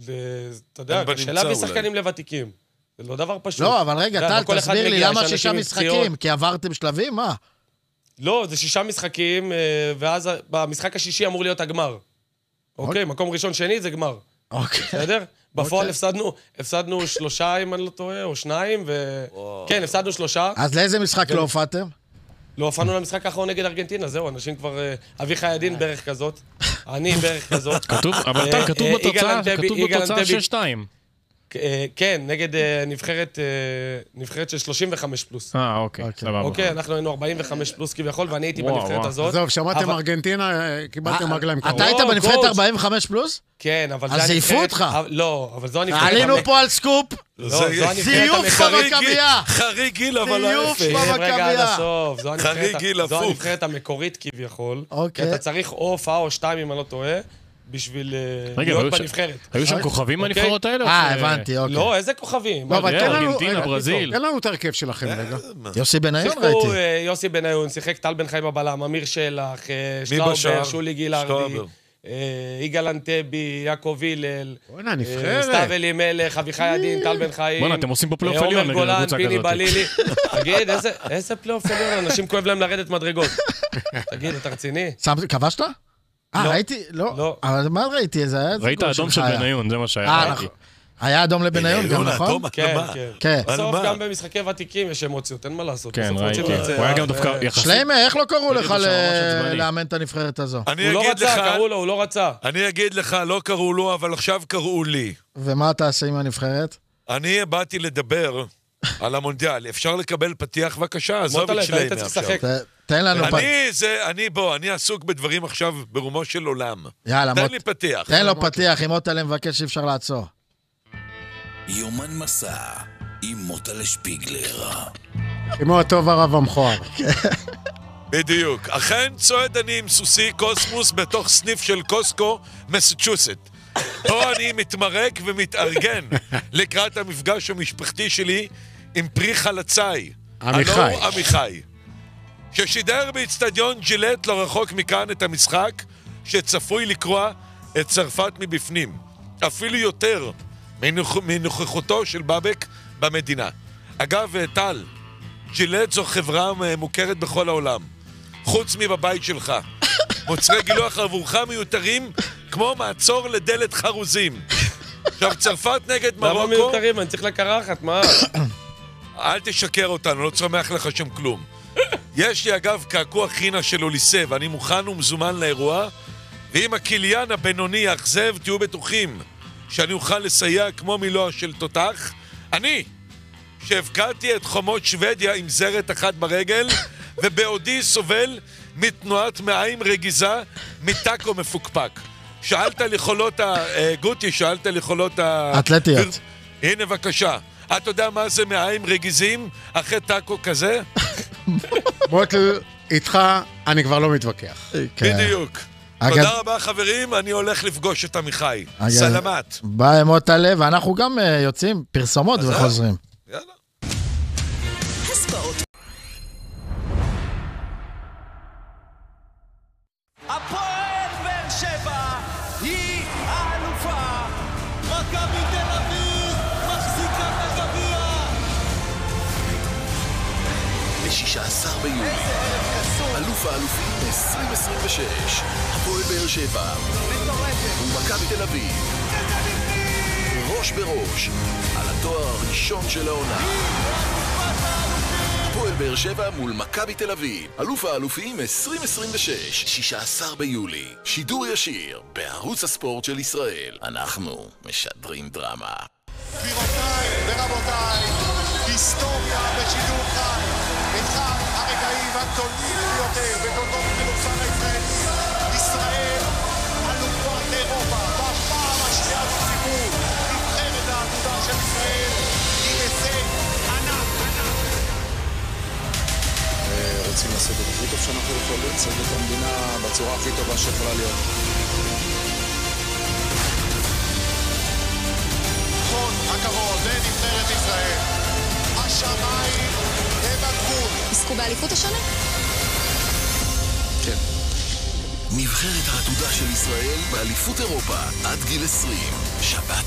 אתה יודע, שאלה בשחקנים לוותיקים. זה לא דבר פשוט. לא, אבל רגע, טל, תסביר לי למה 6 משחקים, כי עברתם שלבים, מה? לא, זה 6 משחקים, ואז במשחק השישי אמור להיות הגמר. אוקיי, מקום ראשון שני זה גמר. אוקיי. בסדר? בפועל הפסדנו 3, אם אני לא טועה, או 2, כן, הפסדנו 3. אז לאיזה משחק לא הופעתם? לא הופענו למשחק האחרון נגד ארגנטינה, זהו, אנשים כבר... אביחי עדין בערך כזאת, אני בערך כזאת. כתוב, אבל טל, כתוב בתוצאה 6-2. כן, נגד נבחרת של 35 פלוס. אוקיי, סבבה. אוקיי, אנחנו היינו 45 פלוס כביכול, ואני הייתי בנבחרת הזאת. עזוב, שמעתם ארגנטינה, קיבלתם רגליים קרוב. אתה היית בנבחרת 45 פלוס? כן, אבל אז זייפו אותך. לא, אבל זו הנבחרת... עלינו פה על סקופ. זיוף במכבייה. חריג גיל, אבל לא יפה. רגע, עד הסוף. חריג גיל, הפוך. זו הנבחרת המקורית כביכול. אתה צריך או הופעה או 2, אם אני לא טועה. בשביל להיות בנבחרת. היו שם כוכבים בנבחרות האלה? הבנתי, אוקיי. לא, איזה כוכבים? ארגנטינה, ברזיל. אין לנו את הרכב שלכם, רגע. יוסי בניון ראיתי. יוסי בניון, שיחק טל בן חיים בבלם, אמיר שלח, שטראובר, שולי גילארדי, יגאל אנטבי, יעקב הלל, סתיו אלימלך, אביחי עדין, טל בן חיים. בוא'נה, אתם עושים פה פלייאוף עליון נגד הקבוצה כזאת. פיני בלילי. תגיד, איזה פלייאוף עליון? אנשים כואב להם לרדת מדרגות. תגיד, אתה רציני? כבשת? ראיתי, לא. אבל מה ראיתי? ראית אדום של בניון, זה מה שהיה. היה אדום לבניון גם, נכון? כן. בסוף גם במשחקי ותיקים יש אמוציות, אין מה לעשות. כן, ראיתי. הוא היה גם דווקא יחסית. שלמה, איך לא קראו לך לאמן את הנבחרת הזו? הוא לא רצה, קראו לו, הוא לא רצה. אני אגיד לך, לא קראו לו, אבל עכשיו קראו לי. ומה אתה עושה עם הנבחרת? אני באתי לדבר על המונדיאל. אפשר לקבל פתיח, בבקשה, עזוב את שלמה עכשיו. תן לנו אני עסוק בדברים עכשיו ברומו של עולם. יאללה, תן לי פתיח. תן לו פתיח, אם מוטלה מבקש אפשר לעצור. יומן מסע עם מוטלה שפיגלר. כמו הטוב הרב המכוער. בדיוק. אכן צועד אני עם סוסי קוסמוס בתוך סניף של קוסקו, מסצ'וסט. פה אני מתמרק ומתארגן לקראת המפגש המשפחתי שלי עם פרי חלצאי. עמיחי. ששידר באצטדיון ג'ילט לא רחוק מכאן את המשחק שצפוי לקרוע את צרפת מבפנים. אפילו יותר מנוכחותו של בבק במדינה. אגב, טל, ג'ילט זו חברה מוכרת בכל העולם. חוץ מבבית שלך. מוצרי גילוח עבורך מיותרים כמו מעצור לדלת חרוזים. עכשיו, צרפת נגד מרוקו... למה מיותרים? אני צריך לקרחת, מה? אל תשקר אותנו, לא צומח לך שם כלום. יש לי אגב קעקוע חינה של אוליסה, ואני מוכן ומזומן לאירוע, ואם הקיליאן הבינוני יאכזב, תהיו בטוחים שאני אוכל לסייע כמו מילוע של תותח. אני, שהבקעתי את חומות שוודיה עם זרת אחת ברגל, ובעודי סובל מתנועת מעיים רגיזה, מטאקו מפוקפק. שאלת על יכולות גוטי, שאלת על יכולות אתלטיות. הנה בבקשה. אתה יודע מה זה מעיים רגיזים אחרי טאקו כזה? מוטל, איתך אני כבר לא מתווכח. בדיוק. תודה רבה חברים, אני הולך לפגוש את עמיחי. סלמת. ביי מוטלה, ואנחנו גם יוצאים פרסומות וחוזרים. יאללה. הפועל באר שבע היא האלופה. מכבי תל אביב מחזיקה את הגביע. ב-16 ביולי אלוף האלופים 2026 הפועל באר שבע ומכבי תל אביב ראש בראש על התואר הראשון של העונה. הפועל באר שבע מול מכבי תל אביב, אלוף האלופים 2026, 16 ביולי, שידור ישיר בערוץ הספורט של ישראל. אנחנו משדרים דרמה. גבירותיי ורבותיי, היסטוריה בשידור חי, אחד הרגעים הגדולים ביותר בתולדות הכדורסל הישראלי. ישראל אלופת אירופה בפעם השנייה בציבור, נבחרת העתודה של ישראל עם הישג ענק. רוצים לעשות את הכי טוב שאנחנו יכולים, לצאת את המדינה בצורה הכי טובה שיכולה להיות. כל הכבוד לנבחרת ישראל. השמיים הם הגבול. עסקו באליפות השנה? כן. נבחרת העתודה של ישראל באליפות אירופה עד גיל 20, שבת